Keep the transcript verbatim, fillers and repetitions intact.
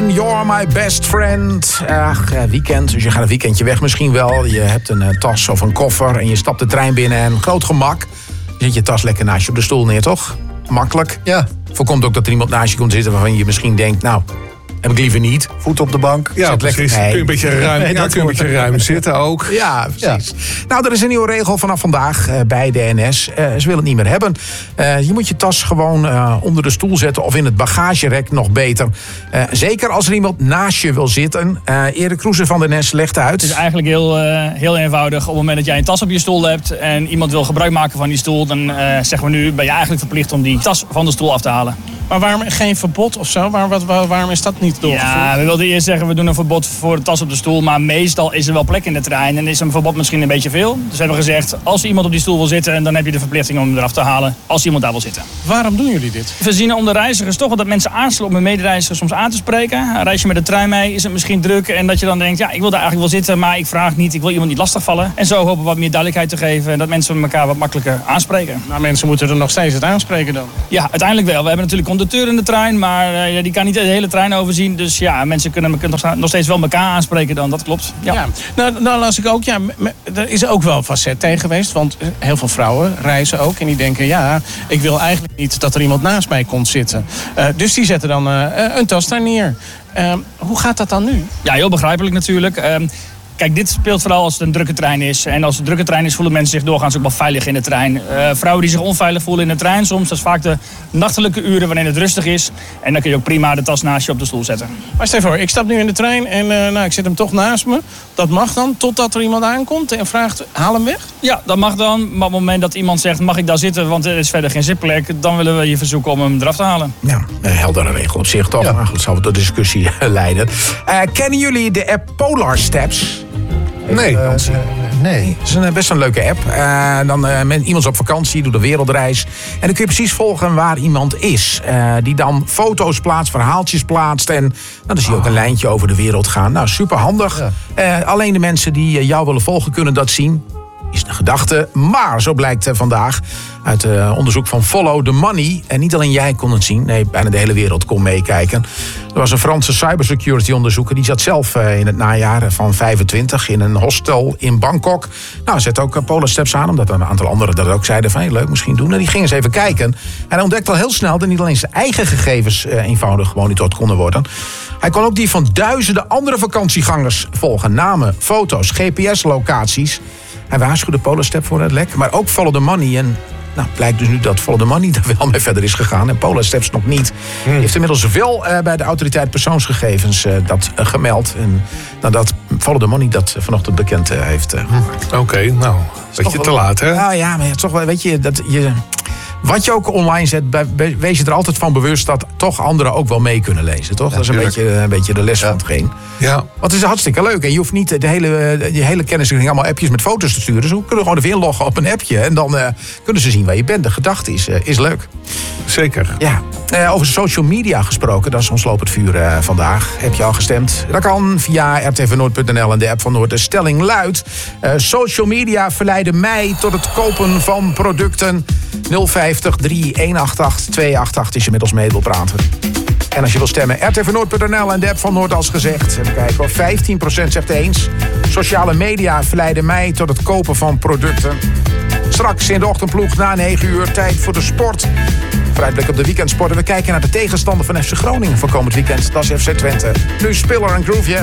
en You're My Best Friend. Ach, weekend, dus je gaat een weekendje weg misschien wel. Je hebt een uh, tas of een koffer en je stapt de trein binnen en groot gemak. Je zet je tas lekker naast je op de stoel neer, toch? Makkelijk. Ja. Voorkomt ook dat er iemand naast je komt zitten waarvan je misschien denkt, nou, heb ik liever niet. Voet op de bank. Ja, precies. Nee. Kun je een beetje ruim, nee, ja, kun je een beetje ruim zitten ook. Ja, precies. Ja. Nou, er is een nieuwe regel vanaf vandaag uh, bij de N S. Uh, ze willen het niet meer hebben. Uh, je moet je tas gewoon uh, onder de stoel zetten of in het bagagerek, nog beter. Uh, zeker als er iemand naast je wil zitten. Uh, Erik Kroeze van de N S legt uit. Het is eigenlijk heel, uh, heel eenvoudig. Op het moment dat jij een tas op je stoel hebt en iemand wil gebruik maken van die stoel, dan uh, zeggen we nu, ben je eigenlijk verplicht om die tas van de stoel af te halen. Maar waarom geen verbod of zo? Waar, wat, waar, waarom is dat niet doorgevoerd? Ja, we wilden eerst zeggen, we doen een verbod voor de tas op de stoel. Maar meestal is er wel plek in de trein en is een verbod misschien een beetje veel. Dus hebben we gezegd, als iemand op die stoel wil zitten, dan heb je de verplichting om hem eraf te halen. Als iemand daar wil zitten. Waarom doen jullie dit? We zien onder reizigers toch wel dat mensen aarzelen om hun medereizigers soms aan te spreken. Reis je met de trein mee, is het misschien druk. En dat je dan denkt, ja, ik wil daar eigenlijk wel zitten, maar ik vraag niet. Ik wil iemand niet lastigvallen. En zo hopen we wat meer duidelijkheid te geven. En dat mensen elkaar wat makkelijker aanspreken. Nou, mensen moeten er nog steeds het aanspreken dan. Ja, uiteindelijk wel. We hebben natuurlijk conducteur in de trein. Maar uh, die kan niet de hele trein overzien. Dus ja, mensen kunnen, kunnen nog steeds wel elkaar aanspreken dan. Dat klopt. Ja. Ja, nou, nou las ik ook, ja, er is ook wel facet tegen geweest. Want heel veel vrouwen reizen ook. En die denken, ja, ik wil eigenlijk niet dat er iemand naast mij komt zitten. Uh, dus die zetten dan uh, een tas daar neer. Uh, hoe gaat dat dan nu? Ja, heel begrijpelijk natuurlijk. Uh, Kijk, dit speelt vooral als het een drukke trein is. En als het een drukke trein is, voelen mensen zich doorgaans ook wel veilig in de trein. Uh, vrouwen die zich onveilig voelen in de trein soms, dat is vaak de nachtelijke uren wanneer het rustig is. En dan kun je ook prima de tas naast je op de stoel zetten. Maar stel voor, ik stap nu in de trein en uh, nou, ik zet hem toch naast me. Dat mag dan, totdat er iemand aankomt en vraagt, haal hem weg? Ja, dat mag dan. Maar op het moment dat iemand zegt, mag ik daar zitten, want er is verder geen zitplek, dan willen we je verzoeken om hem eraf te halen. Ja, een heldere regel op zich toch. Ja. Maar goed, dat zal tot discussie leiden. Uh, kennen jullie de app Polar Steps? Nee. Uh, nee. Het is een, best een leuke app. Uh, dan uh, met iemand is op vakantie, doet een wereldreis. En dan kun je precies volgen waar iemand is. Uh, die dan foto's plaatst, verhaaltjes plaatst. En nou, dan zie je ook een lijntje over de wereld gaan. Nou, super handig. Ja. Uh, alleen de mensen die jou willen volgen kunnen dat zien. Is de gedachte. Maar zo blijkt uh, vandaag uit uh, onderzoek van Follow the Money. En niet alleen jij kon het zien. Nee, bijna de hele wereld kon meekijken. Er was een Franse cybersecurity onderzoeker. Die zat zelf uh, in het najaar van vijfentwintig in een hostel in Bangkok. Nou, zet ook uh, Polar Steps aan. Omdat een aantal anderen dat ook zeiden van hey, leuk, misschien doen. En die gingen eens even kijken. En hij ontdekte al heel snel dat niet alleen zijn eigen gegevens uh, eenvoudig gemonitord konden worden. Hij kon ook die van duizenden andere vakantiegangers volgen. Namen, foto's, G P S-locaties. Hij waarschuwde Polar Step voor het lek, maar ook Follow the Money. En nou, blijkt dus nu dat Follow the Money er wel mee verder is gegaan en Polar Steps nog niet. Hmm. Heeft inmiddels wel uh, bij de autoriteit persoonsgegevens uh, dat uh, gemeld. En nadat Follow the Money dat uh, vanochtend bekend uh, heeft uh, gemaakt. Oké, okay, nou, beetje te laat, hè? Nou ja, maar ja, toch wel, weet je, dat je... Wat je ook online zet, wees je er altijd van bewust dat toch anderen ook wel mee kunnen lezen, toch? Ja, dat is een beetje, een beetje de les ja. van hetgeen. Ja. Want het is hartstikke leuk. En je hoeft niet de hele, de hele kennis allemaal appjes met foto's te sturen. Dus we kunnen gewoon even inloggen op een appje. En dan uh, kunnen ze zien waar je bent. De gedachte is, uh, is leuk. Zeker. Ja. Uh, over social media gesproken, dat is ons lopend vuur uh, vandaag. Heb je al gestemd? Dat kan via r t v noord punt n l en de app van Noord. De stelling luidt: uh, social media verleiden mij tot het kopen van producten. nul vijftig, drie een acht acht, twee acht acht is je met ons mee wil praten. En als je wil stemmen, r t v noord punt n l en de app van Noord als gezegd. Even kijken hoor, vijftien procent zegt eens. Sociale media verleiden mij tot het kopen van producten. Straks in de ochtendploeg na negen uur, tijd voor de sport. Vooruitblik op de weekendsport. En we kijken naar de tegenstander van F C Groningen voor komend weekend. Dat is F C Twente. Nu Spiller en Groove.